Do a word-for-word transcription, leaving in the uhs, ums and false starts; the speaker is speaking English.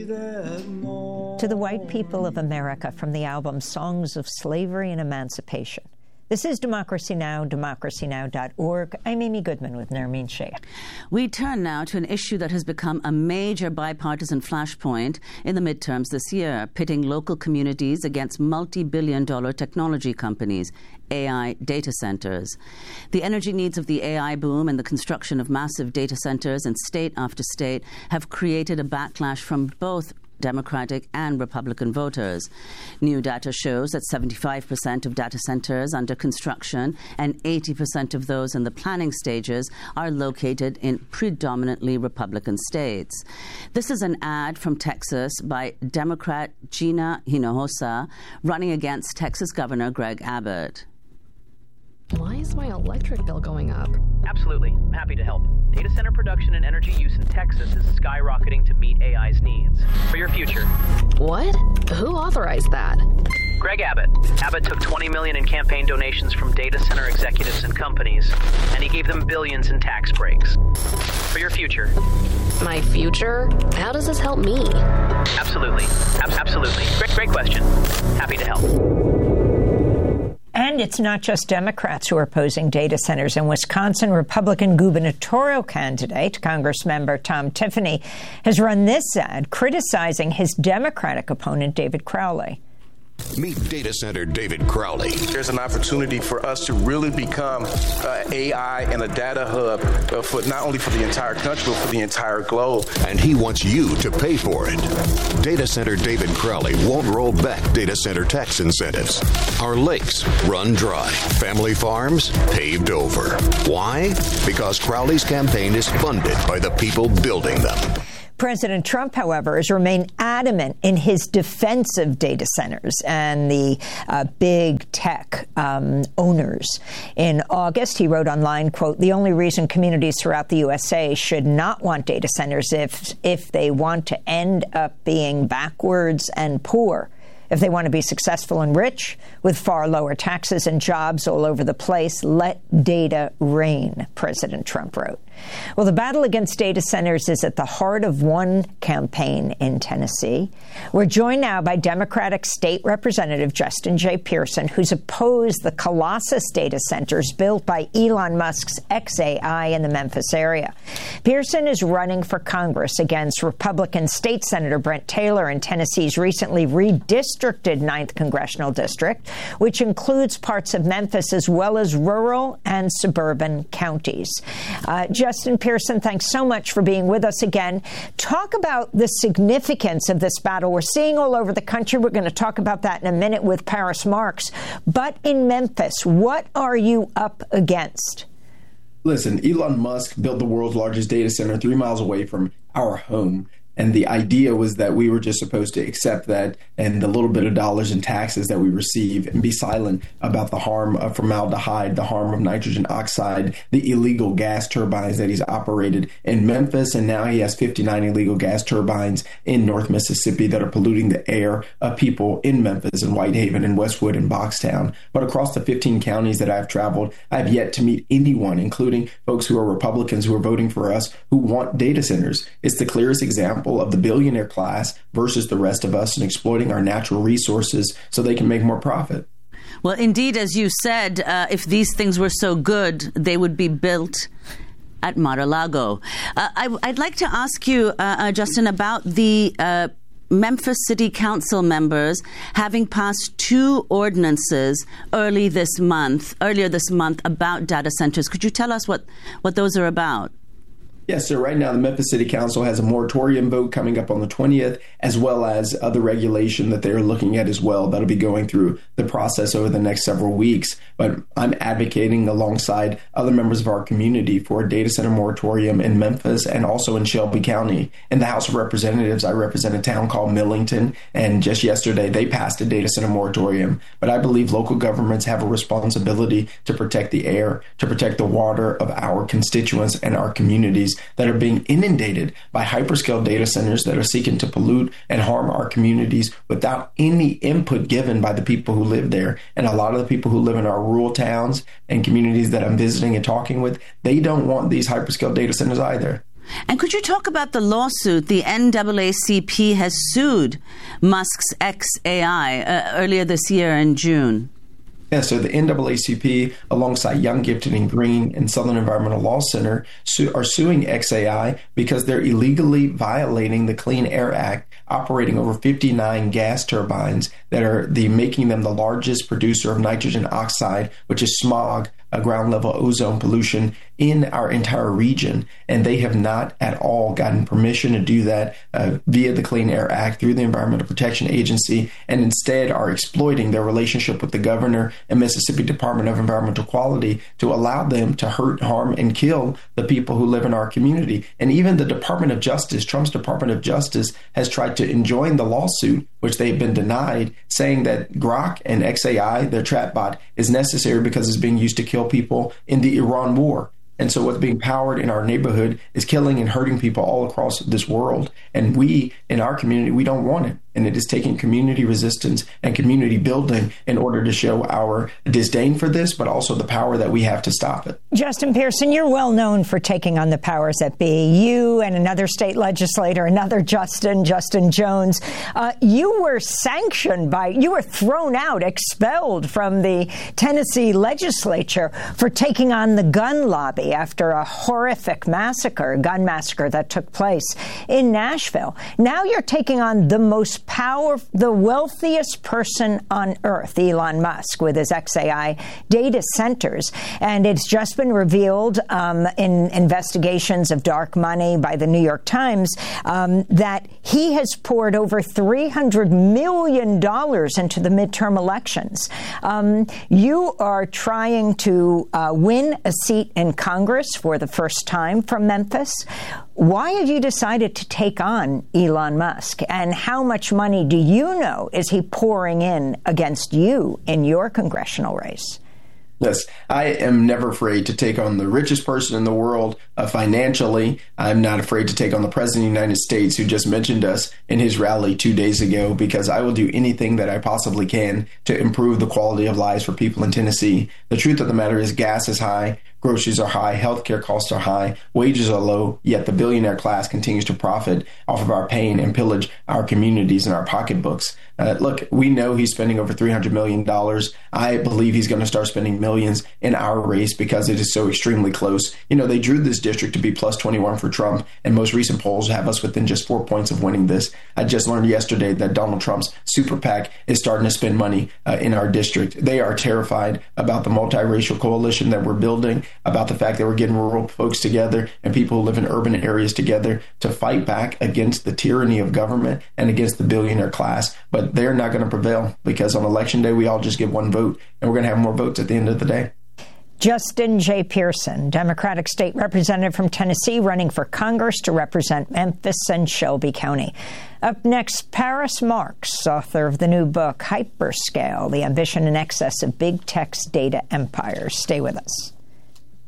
To the white people of America from the album Songs of Slavery and Emancipation. This is Democracy Now!, democracy now dot org. I'm Amy Goodman with Nermeen Sheikh. We turn now to an issue that has become a major bipartisan flashpoint in the midterms this year, pitting local communities against multi-billion dollar technology companies, A I data centers. The energy needs of the A I boom and the construction of massive data centers in state after state have created a backlash from both Democratic and Republican voters. New data shows that seventy-five percent of data centers under construction and eighty percent of those in the planning stages are located in predominantly Republican states. This is an ad from Texas by Democrat Gina Hinojosa running against Texas Governor Greg Abbott. Why is my electric bill going up? Absolutely. Happy to help. Data center production and energy use in Texas is skyrocketing to meet A I's needs. For your future. What? Who authorized that? Greg Abbott. Abbott took twenty million dollars in campaign donations from data center executives and companies, and he gave them billions in tax breaks. For your future. My future? How does this help me? Absolutely. Ab- absolutely. Great, great question. Happy to help. And it's not just Democrats who are opposing data centers. In Wisconsin, Republican gubernatorial candidate, Congressmember Tom Tiffany, has run this ad criticizing his Democratic opponent, David Crowley. Meet data center David Crowley. There's an opportunity for us to really become uh, A I and a data hub uh, for not only for the entire country, but for the entire globe. And he wants you to pay for it. Data center David Crowley won't roll back data center tax incentives. Our lakes run dry. Family farms paved over. Why? Because Crowley's campaign is funded by the people building them. President Trump, however, has remained adamant in his defense of data centers and the uh, big tech um, owners. In August, he wrote online, quote, "The only reason communities throughout the U S A should not want data centers if if they want to end up being backwards and poor. If they want to be successful and rich, with far lower taxes and jobs all over the place, let data reign," President Trump wrote. Well, the battle against data centers is at the heart of one campaign in Tennessee. We're joined now by Democratic State Representative Justin J. Pearson, who's opposed the Colossus data centers built by Elon Musk's xAI in the Memphis area. Pearson is running for Congress against Republican State Senator Brent Taylor in Tennessee's recently redistricted ninth Congressional District, which includes parts of Memphis as well as rural and suburban counties. Uh, Justin Pearson, thanks so much for being with us again. Talk about the significance of this battle we're seeing all over the country. We're going to talk about that in a minute with Paris Marks. But in Memphis, what are you up against? Listen, Elon Musk built the world's largest data center three miles away from our home. And the idea was that we were just supposed to accept that and the little bit of dollars in taxes that we receive and be silent about the harm of formaldehyde, the harm of nitrogen oxide, the illegal gas turbines that he's operated in Memphis. And now he has fifty-nine illegal gas turbines in North Mississippi that are polluting the air of people in Memphis and Whitehaven and Westwood and Boxtown. But across the fifteen counties that I've traveled, I've yet to meet anyone, including folks who are Republicans who are voting for us, who want data centers. It's the clearest example of the billionaire class versus the rest of us and exploiting our natural resources so they can make more profit. Well, indeed, as you said, uh, if these things were so good, they would be built at Mar-a-Lago. Uh, I, I'd like to ask you, uh, uh, Justin, about the uh, Memphis City Council members having passed two ordinances early this month, earlier this month about data centers. Could you tell us what, what those are about? Yes, so right now the Memphis City Council has a moratorium vote coming up on the twentieth, as well as other regulation that they're looking at as well. That'll be going through the process over the next several weeks. But I'm advocating alongside other members of our community for a data center moratorium in Memphis and also in Shelby County. In the House of Representatives, I represent a town called Millington, and just yesterday they passed a data center moratorium. But I believe local governments have a responsibility to protect the air, to protect the water of our constituents and our communities that are being inundated by hyperscale data centers that are seeking to pollute and harm our communities without any input given by the people who live there. And a lot of the people who live in our rural towns and communities that I'm visiting and talking with, they don't want these hyperscale data centers either. And could you talk about the lawsuit? The N double A C P has sued Musk's X A I uh, earlier this year in June. Yeah, so the N double A C P, alongside Young, Gifted, and Green and Southern Environmental Law Center, su- are suing X A I because they're illegally violating the Clean Air Act, operating over fifty-nine gas turbines that are the making them the largest producer of nitrogen oxide, which is smog, a ground level ozone pollution in our entire region. And they have not at all gotten permission to do that uh, via the Clean Air Act through the Environmental Protection Agency, and instead are exploiting their relationship with the governor and Mississippi Department of Environmental Quality to allow them to hurt, harm, and kill the people who live in our community. And even the Department of Justice, Trump's Department of Justice, has tried to enjoin the lawsuit, which they've been denied, saying that Grok and X A I, their chatbot, is necessary because it's being used to kill people in the Iran war. And so what's being powered in our neighborhood is killing and hurting people all across this world. And we, in our community, we don't want it. And it is taking community resistance and community building in order to show our disdain for this, but also the power that we have to stop it. Justin Pearson, you're well known for taking on the powers that be. You and another state legislator, another Justin, Justin Jones, uh, you were sanctioned by, you were thrown out, expelled from the Tennessee legislature for taking on the gun lobby after a horrific massacre, a gun massacre that took place in Nashville. Now you're taking on the most power, the wealthiest person on earth, Elon Musk, with his X A I data centers. And it's just been revealed um, in investigations of dark money by the New York Times um, that he has poured over three hundred million dollars into the midterm elections. Um, you are trying to uh, win a seat in Congress for the first time from Memphis. Why have you decided to take on Elon Musk? And how much money do you know is he pouring in against you in your congressional race? Yes, I am never afraid to take on the richest person in the world uh, financially. I'm not afraid to take on the President of the United States, who just mentioned us in his rally two days ago, because I will do anything that I possibly can to improve the quality of lives for people in Tennessee. The truth of the matter is gas is high. Groceries are high, healthcare costs are high, wages are low, yet the billionaire class continues to profit off of our pain and pillage our communities and our pocketbooks. Uh, look, we know he's spending over three hundred million dollars. I believe he's going to start spending millions in our race because it is so extremely close. You know, they drew this district to be plus twenty-one for Trump, and most recent polls have us within just four points of winning this. I just learned yesterday that Donald Trump's super PAC is starting to spend money uh, in our district. They are terrified about the multiracial coalition that we're building, about the fact that we're getting rural folks together and people who live in urban areas together to fight back against the tyranny of government and against the billionaire class. But they're not going to prevail because on election day, we all just get one vote, and we're going to have more votes at the end of the day. Justin J. Pearson, Democratic State Representative from Tennessee, running for Congress to represent Memphis and Shelby County. Up next, Paris Marx, author of the new book, Hyperscale, The Ambition and Excess of Big Tech's Data Empires. Stay with us.